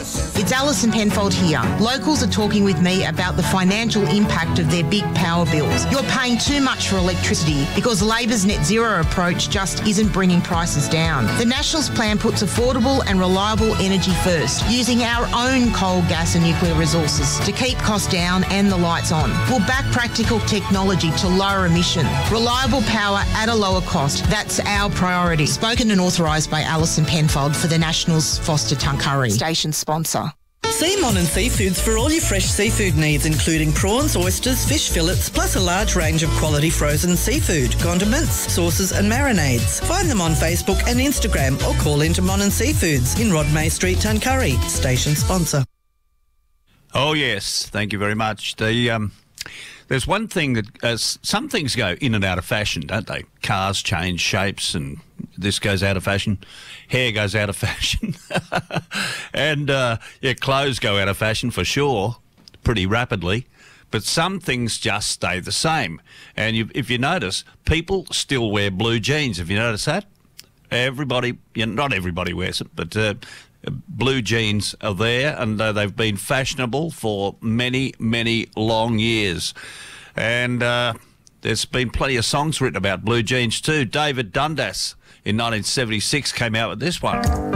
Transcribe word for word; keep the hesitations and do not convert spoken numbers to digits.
It's Alison Penfold here. Locals are talking with me about the financial impact of their big power bills. You're paying too much for electricity because Labor's net zero approach just isn't bringing prices down. The Nationals plan puts affordable and reliable energy first, using our own coal, gas and nuclear resources to keep costs down and the lights on. We'll back practical technology to lower emission. Reliable power at a lower cost. That's our priority. Spoken and authorised by Alison Penfold for the Nationals Foster Tuncurry. Station sponsor. See Mon and Seafoods for all your fresh seafood needs, including prawns, oysters, fish fillets, plus a large range of quality frozen seafood, condiments, sauces and marinades. Find them on Facebook and Instagram or call into Mon and Seafoods in Rodmay Street, Tuncurry. Station sponsor. Oh, yes. Thank you very much. The um, There's one thing that... Uh, some things go in and out of fashion, don't they? Cars change shapes and this goes out of fashion. Hair goes out of fashion. and, uh, yeah, clothes go out of fashion for sure, pretty rapidly. But some things just stay the same. And you, if you notice, people still wear blue jeans. Have you noticed that? Everybody... You know, not everybody wears it, but... Uh, blue jeans are there, and uh, they've been fashionable for many, many long years. And uh, there's been plenty of songs written about blue jeans too. David Dundas in nineteen seventy-six came out with this one.